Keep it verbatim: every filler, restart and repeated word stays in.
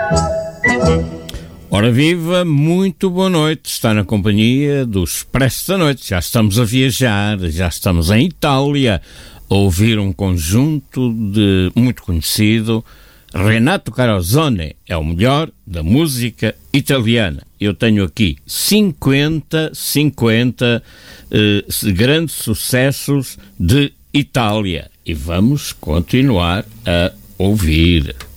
Ora viva, muito boa noite, está na companhia do Expresso da Noite. Já estamos a viajar, já estamos em Itália, a ouvir um conjunto de muito conhecido. Renato Carosone é o melhor da música italiana. Eu tenho aqui cinquenta, cinquenta eh, grandes sucessos de Itália e vamos continuar a ouvir.